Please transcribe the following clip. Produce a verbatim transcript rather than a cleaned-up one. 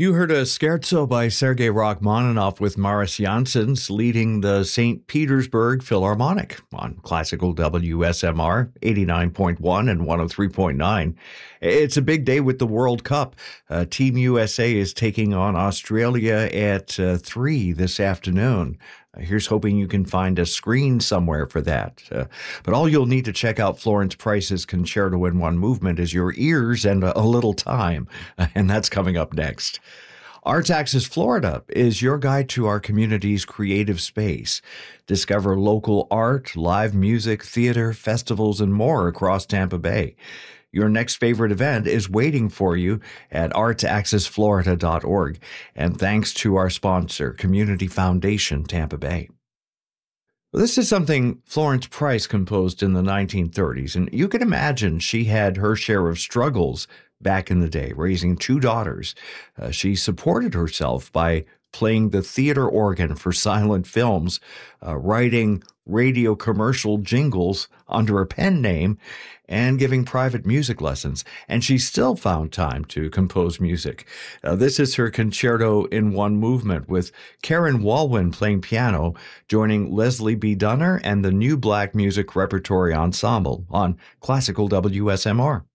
You heard a scherzo by Sergei Rachmaninoff with Maris Janssens leading the Saint Petersburg Philharmonic on classical W S M R eighty-nine point one and one oh three point nine. It's a big day with the World Cup. Uh, Team U S A is taking on Australia at uh, three this afternoon. Uh, here's hoping you can find a screen somewhere for that. Uh, but all you'll need to check out Florence Price's Concerto in One Movement is your ears and a, a little time. Uh, and that's coming up next. Arts Axis Florida is your guide to our community's creative space. Discover local art, live music, theater, festivals, and more across Tampa Bay. Your next favorite event is waiting for you at arts axis florida dot org. And thanks to our sponsor, Community Foundation Tampa Bay. This is something Florence Price composed in the nineteen thirties, and you can imagine she had her share of struggles back in the day, raising two daughters. Uh, she supported herself by playing the theater organ for silent films, uh, writing radio commercial jingles under a pen name, and giving private music lessons. And she still found time to compose music. Uh, this is her Concerto in One Movement, with Karen Walwyn playing piano, joining Leslie B. Dunner and the New Black Music Repertory Ensemble on classical W S M R.